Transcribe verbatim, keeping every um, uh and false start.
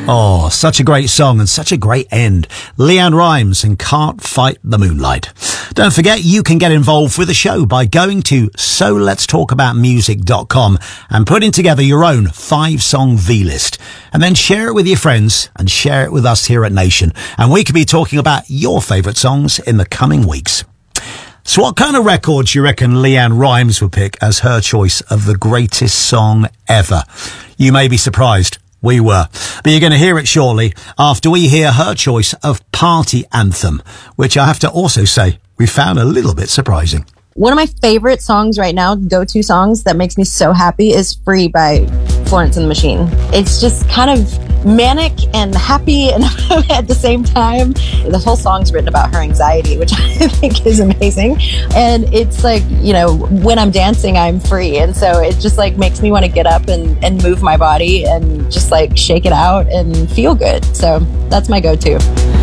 Oh, such a great song and such a great end. Leanne Rimes and Can't Fight the Moonlight. Don't forget, you can get involved with the show by going to so lets talk about music dot com and putting together your own five-song V-list. And then share it with your friends and share it with us here at Nation. And we could be talking about your favourite songs in the coming weeks. So what kind of record do you reckon Leanne Rimes would pick as her choice of the greatest song ever? You may be surprised. We were. But you're going to hear it shortly after we hear her choice of Party Anthem, which I have to also say we found a little bit surprising. One of my favorite songs right now, go-to songs that makes me so happy, is Free by Florence and the Machine. It's just kind of manic and happy and at the same time. The whole song's written about her anxiety, which I think is amazing. And it's like, you know, when I'm dancing, I'm free. And so it just like makes me want to get up and, and move my body and just like shake it out and feel good. So that's my go-to.